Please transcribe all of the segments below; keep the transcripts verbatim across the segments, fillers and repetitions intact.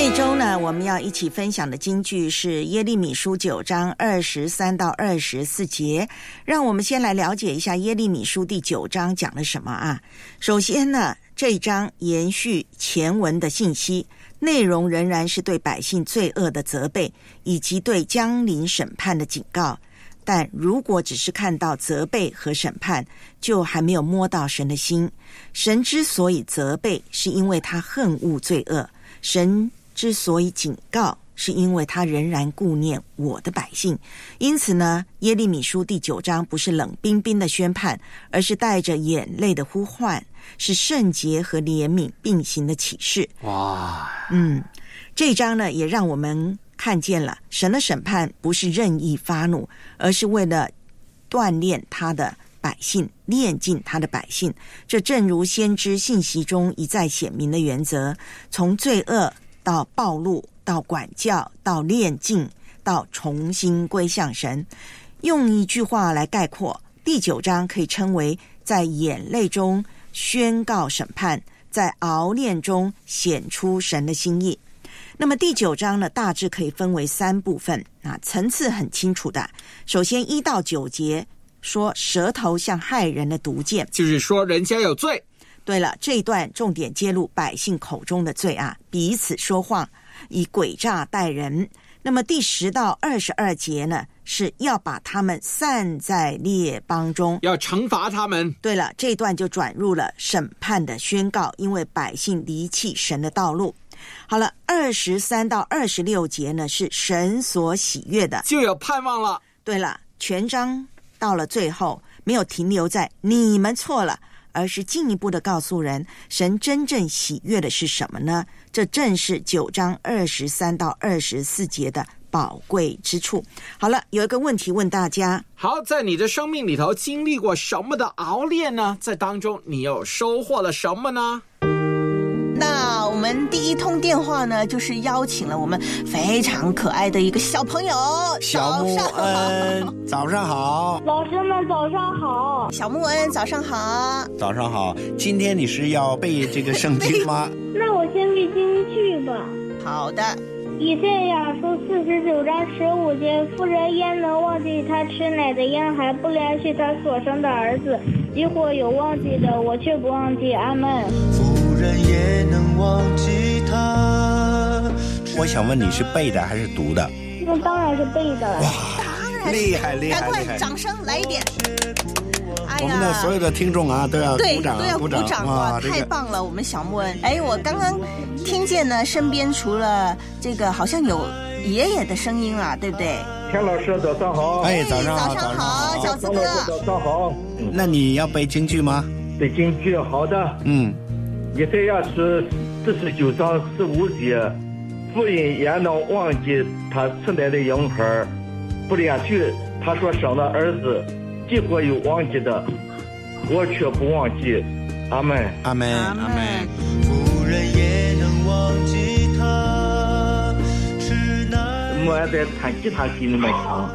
这周呢，我们要一起分享的经句是耶利米书九章二十三到二十四节。让我们先来了解一下耶利米书第九章讲了什么啊。首先呢，这一章延续前文的信息，内容仍然是对百姓罪恶的责备，以及对将临审判的警告。但如果只是看到责备和审判，就还没有摸到神的心。神之所以责备，是因为他恨恶罪恶；神之所以警告，是因为他仍然顾念我的百姓。因此呢，耶利米书第九章不是冷冰冰的宣判，而是带着眼泪的呼唤，是圣洁和怜悯并行的启示。 哇， 嗯，这一章呢，也让我们看见了神的审判不是任意发怒，而是为了锻炼他的百姓，炼尽他的百姓。这正如先知信息中一再显明的原则，从罪恶到暴露，到管教，到炼尽，到重新归向神。用一句话来概括，第九章可以称为在眼泪中宣告审判，在熬炼中显出神的心意。那么第九章呢，大致可以分为三部分啊，层次很清楚的。首先一到九节说舌头像害人的毒箭， 就是说人家有罪。 对了，这一段重点揭露百姓口中的罪啊，彼此说谎，以诡诈待人。那么第十到二十二节呢，是要把他们散在列邦中， 要惩罚他们。 对了，这一段就转入了审判的宣告，因为百姓离弃神的道路。好了，二十三到二十六节呢，是神所喜悦的， 就有盼望了。 对了，全章到了最后没有停留在你们错了，而是进一步的告诉人，神真正喜悦的是什么呢？这正是九章二十三到二十四节的宝贵之处。好了，有一个问题问大家， 好，在你的生命里头经历过什么的熬炼呢？在当中你又收获了什么呢？ 那我们第一通电话呢，就是邀请了我们非常可爱的一个小朋友小木恩，早上好。 老师们早上好。 小木恩早上好。 早上好。今天你是要背这个圣经吗？ 那我先背京剧吧。 好的。 以赛亚书四十九章十五节，妇人焉能忘记她吃奶的婴孩，不连续她所生的儿子？即或有忘记的，我却不忘记。阿们。 人也能忘记他。 我想问你是背的还是读的？ 那当然是背的了。 哇，厉害厉害！ 赶快掌声来一点！ 哎呀，我们的所有的听众啊，都要鼓掌， 对，都要鼓掌哇！太棒了，我们小木恩。哎，我刚刚听见呢，身边除了这个，好像有爷爷的声音啊，对不对？ 田老师早上好。 哎，早上好， 早上好，饺子哥。 早上好。 那你要背京剧吗？ 背京剧，好的。 嗯。 以赛亚书四十九章十五节，妇人也能忘记他吃奶的婴孩，不连续他所生的儿子，即或有忘记的，我却不忘记。阿们， 阿们，阿们。 妇人也能忘记他是那。 我还在弹吉他给你们唱。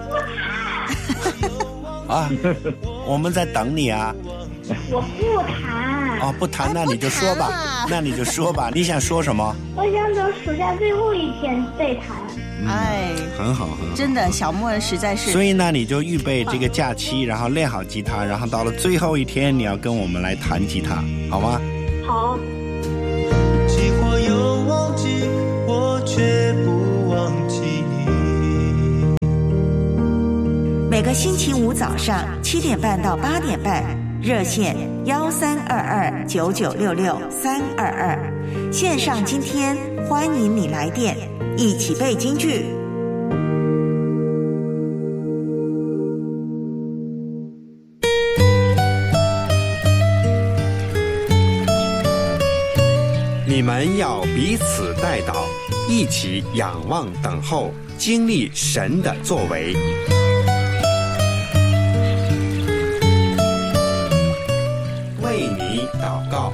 啊，我们在等你啊。 我不弹。 哦，不谈，那你就说吧，那你就说吧，你想说什么？ 我想等暑假最后一天再谈。 嗯、哎，很好，很好， 真的，小木恩实在是。 所以呢，你就预备这个假期，然后练好吉他，然后到了最后一天，你要跟我们来弹吉他，好吗？ 好。 几或有忘记，我却不忘记你。 每个星期五早上七点半到八点半。热线幺三二二九九六六三二二，线上今天欢迎你来电，一起背京剧。 你们要彼此代祷，一起仰望等候，经历神的作为。为你祷告。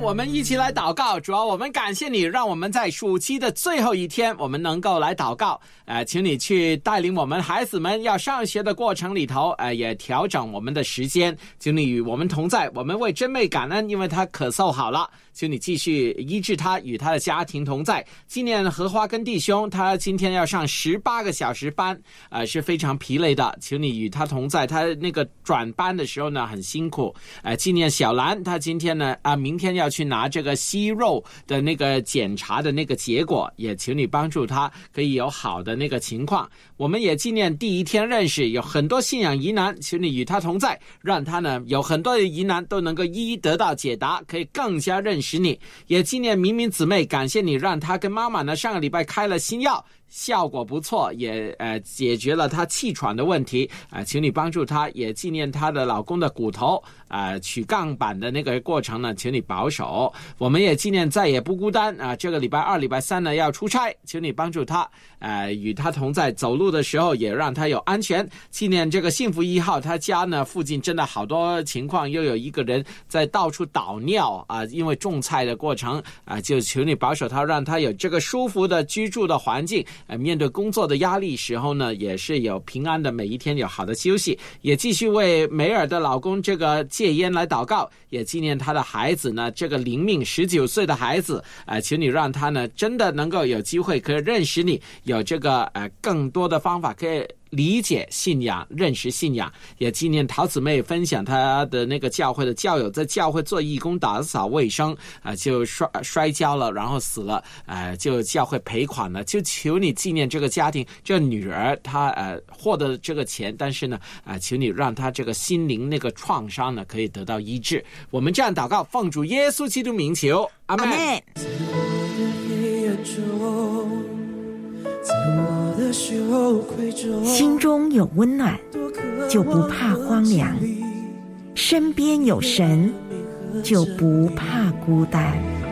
我们一起来祷告。主要我们感谢你，让我们在暑期的最后一天我们能够来祷告。呃，请你去带领我们孩子们要上学的过程里头，呃，也调整我们的时间。请你与我们同在，我们为真妹感恩，因为她咳嗽好了，请你继续医治她，与她的家庭同在。纪念荷花跟弟兄，他今天要上十八个小时班，呃，是非常疲累的，请你与他同在。他那个转班的时候呢很辛苦。呃，纪念小兰，他今天呢啊、呃，明天要去拿这个息肉的那个检查的那个结果，也请你帮助他可以有好的那个情况。我们也纪念第一天认识有很多信仰疑难，请你与他同在，让他呢有很多的疑难都能够一一得到解答，可以更加认识你。也纪念明明姊妹，感谢你让他跟妈妈呢上个礼拜开了新药，效果不错，也呃解决了她气喘的问题啊、呃，请你帮助她。也纪念她的老公的骨头啊、呃、取杠板的那个过程呢，请你保守。我们也纪念再也不孤单啊、呃，这个礼拜二、礼拜三呢要出差，请你帮助她，呃与她同在，走路的时候也让她有安全。纪念这个幸福一号，他家呢附近真的好多情况，又有一个人在到处倒尿啊、呃，因为种菜的过程啊、呃，就求你保守他，让他有这个舒服的居住的环境。呃，面对工作的压力时候呢，也是有平安的每一天，有好的休息。也继续为梅尔的老公这个戒烟来祷告，也纪念他的孩子呢，这个灵命十九岁的孩子，呃，请你让他呢真的能够有机会可以认识你，有这个呃更多的方法可以理解信仰，认识信仰。也纪念陶姊妹分享她的那个教会的教友在教会做义工打扫卫生啊、呃，就摔摔跤了，然后死了，呃，就教会赔款了。就求你纪念这个家庭，这女儿她呃获得这个钱，但是呢啊、呃，求你让她这个心灵那个创伤呢可以得到医治。我们这样祷告，奉主耶稣基督名求，阿们。 心中有温暖，就不怕荒凉；身边有神，就不怕孤单。